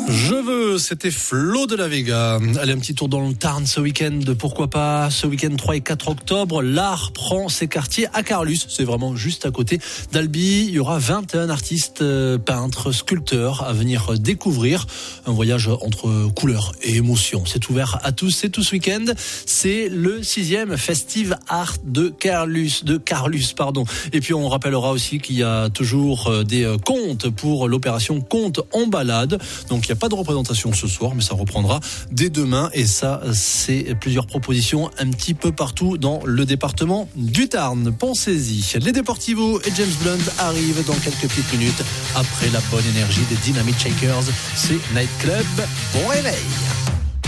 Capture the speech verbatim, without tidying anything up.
Je veux, c'était Flo de la Vega. Allez, un petit tour dans le Tarn ce week-end, pourquoi pas. Ce week-end trois et quatre octobre, l'art prend ses quartiers à Carlus. C'est vraiment juste à côté d'Albi. Il y aura vingt et un artistes, peintres, sculpteurs à venir découvrir. Un voyage entre couleurs et émotions. C'est ouvert à tous, c'est tout ce week-end. C'est le sixième Festive Art de Carlus, de Carlus, pardon. Et puis on rappellera aussi qu'il y a toujours des contes pour l'opération Contes en balade. Donc il n'y a pas de représentation ce soir, mais ça reprendra dès demain. Et ça, c'est plusieurs propositions un petit peu partout dans le département du Tarn. Pensez-y. Les Deportivos et James Blunt arrivent dans quelques petites minutes après la bonne énergie des Dynamite Shakers. C'est Night Club. Bon réveil.